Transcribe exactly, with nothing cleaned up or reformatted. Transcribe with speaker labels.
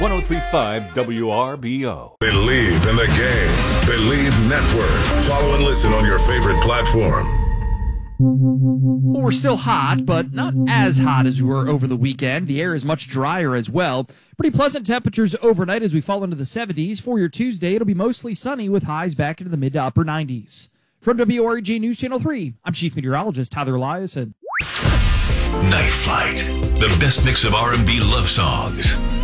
Speaker 1: one oh three point five W R B O.
Speaker 2: Believe in the game. Believe Network. Follow and listen on your favorite platform.
Speaker 3: Well, we're still hot, but not as hot as we were over the weekend. The air is much drier as well. Pretty pleasant temperatures overnight as we fall into the seventies. For your Tuesday, it'll be mostly sunny with highs back into the mid to upper nineties. From W R E G News Channel three, I'm Chief Meteorologist Tyler Eliason.
Speaker 4: Night Flight, the best mix of R and B love songs.